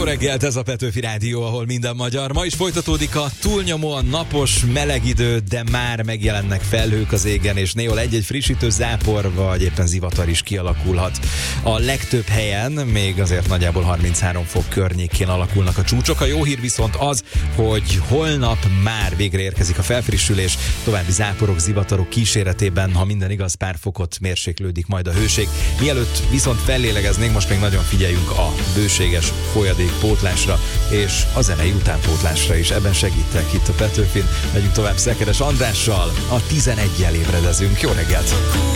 Jó reggelt, ez a Petőfi Rádió, ahol minden magyar. Ma is folytatódik a túlnyomóan napos, meleg idő, de már megjelennek felhők az égen, és néhol egy-egy frissítő zápor, vagy éppen zivatar is kialakulhat. A legtöbb helyen még azért nagyjából 33 fok környékén alakulnak a csúcsok. A jó hír viszont az, hogy holnap már végre érkezik a felfrissülés, további záporok, zivatarok kíséretében, ha minden igaz, pár fokot mérséklődik majd a hőség. Mielőtt viszont fellélegeznénk, most még nagyon figyeljünk a bőséges folyadékpótlásra és a zenei utánpótlásra is. Ebben segítek itt a Petőfin. Megyünk tovább Szekeres Andrással, a 11-jel ébredezünk. Jó reggelt!